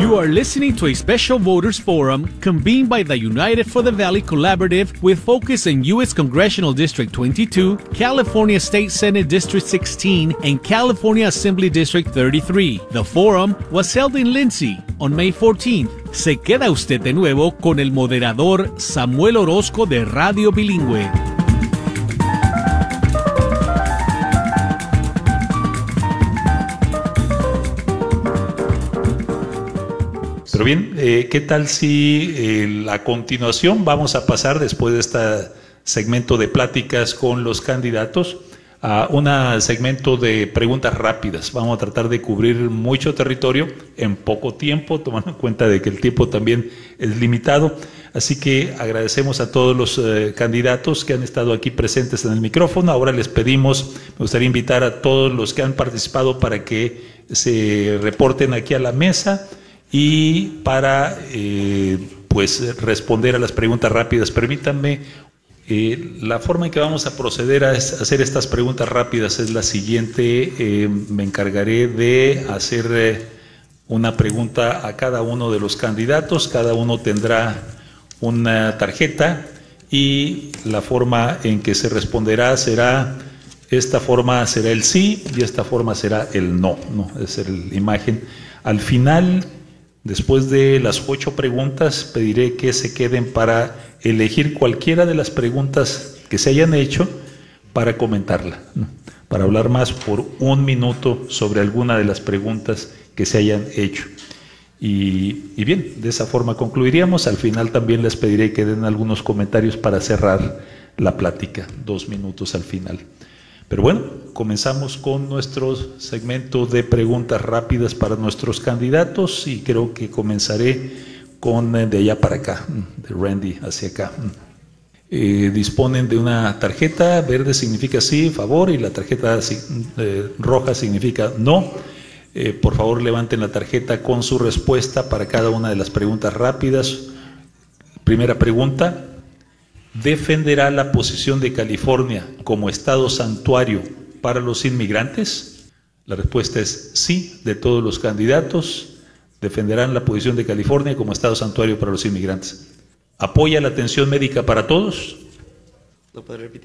You are listening to a special voters forum convened by the United for the Valley Collaborative with focus in U.S. Congressional District 22, California State Senate District 16, and California Assembly District 33. The forum was held in Lindsay on May 14th. Se queda usted de nuevo con el moderador Samuel Orozco de Radio Bilingüe. Pero bien, ¿qué tal si a continuación vamos a pasar, después de este segmento de pláticas con los candidatos, a un segmento de preguntas rápidas? Vamos a tratar de cubrir mucho territorio en poco tiempo, tomando en cuenta de que el tiempo también es limitado. Así que agradecemos a todos los candidatos que han estado aquí presentes en el micrófono. Ahora les pedimos, me gustaría invitar a todos los que han participado para que se reporten aquí a la mesa y para pues responder a las preguntas rápidas. Permítanme, la forma en que vamos a proceder a hacer estas preguntas rápidas es la siguiente. Me encargaré de hacer una pregunta a cada uno de los candidatos. Cada uno tendrá una tarjeta y la forma en que se responderá será, esta forma será el sí y esta forma será el no, es la imagen. Al final, después de las 8 preguntas, pediré que se queden para elegir cualquiera de las preguntas que se hayan hecho para comentarla, para hablar más por 1 minuto sobre alguna de las preguntas que se hayan hecho. Y bien, de esa forma concluiríamos. Al final también les pediré que den algunos comentarios para cerrar la plática, 2 minutos al final. Pero bueno, comenzamos con nuestro segmento de preguntas rápidas para nuestros candidatos y creo que comenzaré con de allá para acá, de Randy hacia acá. Disponen de una tarjeta, verde significa sí, favor, y la tarjeta roja significa no. Por favor, levanten la tarjeta con su respuesta para cada una de las preguntas rápidas. Primera pregunta: ¿defenderá la posición de California como estado santuario para los inmigrantes? La respuesta es sí, de todos los candidatos. Defenderán la posición de California como estado santuario para los inmigrantes. ¿Apoya la atención médica para todos? ¿Lo puede repetir?